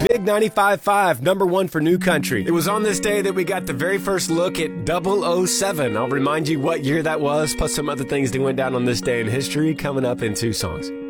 Big 95.5, number one for New Country. It was on this day that we got the very first look at 007. I'll remind you what year that was, plus some other things that went down on this day in history coming up in two songs.